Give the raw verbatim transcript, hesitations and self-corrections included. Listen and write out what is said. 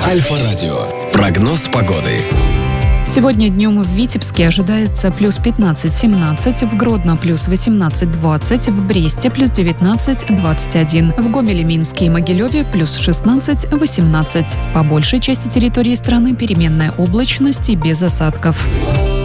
Альфа-радио. Прогноз погоды. Сегодня днем в Витебске ожидается плюс пятнадцать-семнадцать, в Гродно плюс восемнадцать-двадцать, в Бресте плюс девятнадцать-двадцать один, в Гомеле, Минске и Могилеве плюс шестнадцать-восемнадцать. По большей части территории страны переменная облачность и без осадков.